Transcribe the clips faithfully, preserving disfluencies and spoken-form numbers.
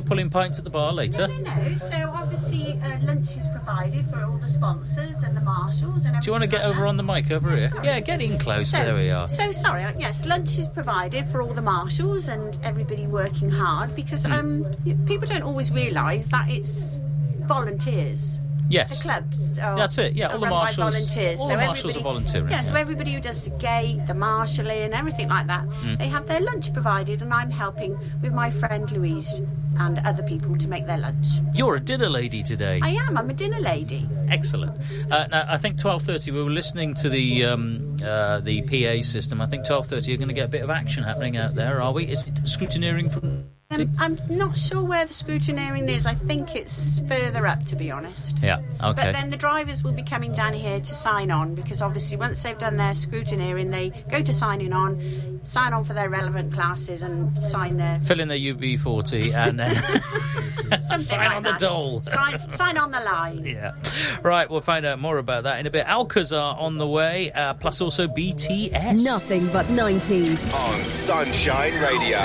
pulling pints at the bar later. No, no, no. So obviously uh, lunch is provided for all the sponsors and the marshals and everything. Do you want to get like over that. on the mic over Oh, here? sorry. Yeah, get in close. So, there we are. So sorry. Yes, lunch is provided for all the marshals and everybody working hard because Mm. um, you- people don't always realise that it's volunteers. Yes. The clubs are, That's it, yeah, are all the run marshals- by volunteers. all so the marshals everybody- are volunteering, Yeah, so yeah. everybody who does the gate, the marshalling, everything like that, Mm. they have their lunch provided, and I'm helping with my friend Louise and other people to make their lunch. You're a dinner lady today. I am. I'm a dinner lady. Excellent. Uh, now, I think twelve thirty, we were listening to the um, uh, the P A system. I think twelve thirty, you're going to get a bit of action happening out there, are we? Is it scrutineering from... Um, I'm not sure where the scrutineering is. I think it's further up, to be honest. Yeah, okay. But then the drivers will be coming down here to sign on because obviously once they've done their scrutineering, they go to signing on, sign on for their relevant classes and sign their... Fill in the U B forty and then Something sign like on that. the dole. Sign, sign on the line. Yeah. Right, we'll find out more about that in a bit. Alcazar on the way, uh, plus also B T S. Nothing but nineties. On Sunshine Radio.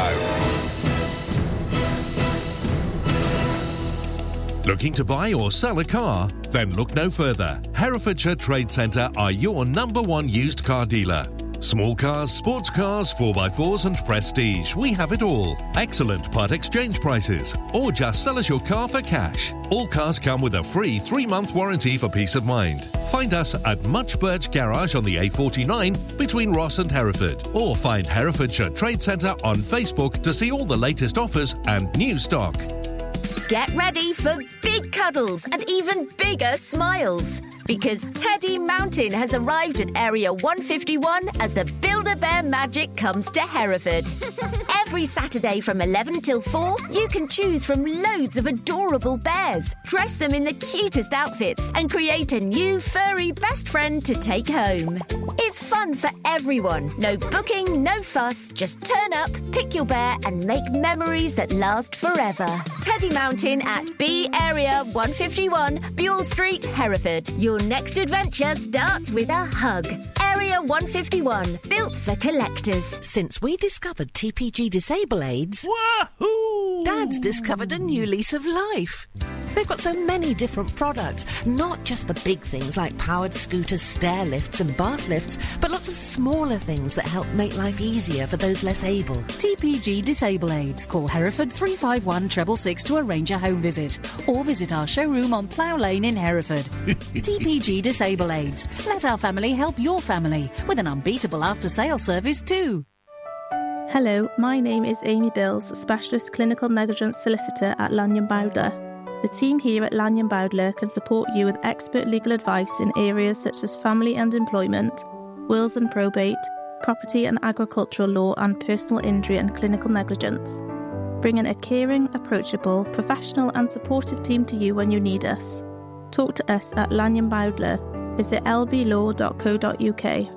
Looking to buy or sell a car? Then look no further. Herefordshire Trade Centre are your number one used car dealer. Small cars, sports cars, four by fours and prestige. We have it all. Excellent part exchange prices. Or just sell us your car for cash. All cars come with a free three-month warranty for peace of mind. Find us at Much Birch Garage on the A forty-nine between Ross and Hereford. Or find Herefordshire Trade Centre on Facebook to see all the latest offers and new stock. Get ready for big cuddles and even bigger smiles. Because Teddy Mountain has arrived at Area one fifty-one as the Build-A-Bear magic comes to Hereford. Every Saturday from eleven till four, you can choose from loads of adorable bears, dress them in the cutest outfits and create a new furry best friend to take home. It's fun for everyone. No booking, no fuss, just turn up, pick your bear and make memories that last forever. Teddy Mountain at B Area one fifty-one, Buell Street, Hereford. Your next adventure starts with a hug. Area one fifty-one, built for collectors. Since we discovered T P G Disable Aids, Wahoo! Dad's discovered a new lease of life. They've got so many different products, not just the big things like powered scooters, stair lifts and bath lifts, but lots of smaller things that help make life easier for those less able. T P G Disable Aids. Call Hereford three five one six six six to arrange a home visit or visit our showroom on Plough Lane in Hereford. T P G Disable Aids. Let our family help your family with an unbeatable after-sale service too. Hello, my name is Amy Bills, Specialist Clinical Negligence Solicitor at Lanyon Bowdler. The team here at Lanyon Bowdler can support you with expert legal advice in areas such as family and employment, wills and probate, property and agricultural law and personal injury and clinical negligence. Bringing a caring, approachable, professional and supportive team to you when you need us. Talk to us at Lanyon Bowdler. Visit l b law dot co dot u k.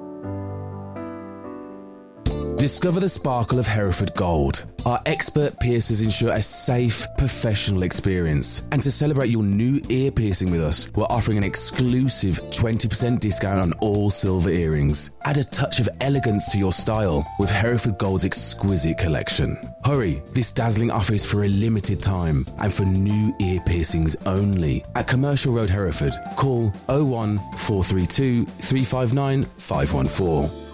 Discover the sparkle of Hereford Gold. Our expert piercers ensure a safe, professional experience. And to celebrate your new ear piercing with us, we're offering an exclusive twenty percent discount on all silver earrings. Add a touch of elegance to your style with Hereford Gold's exquisite collection. Hurry, this dazzling offer is for a limited time and for new ear piercings only. At Commercial Road, Hereford, call oh one four three two, three five nine, five one four.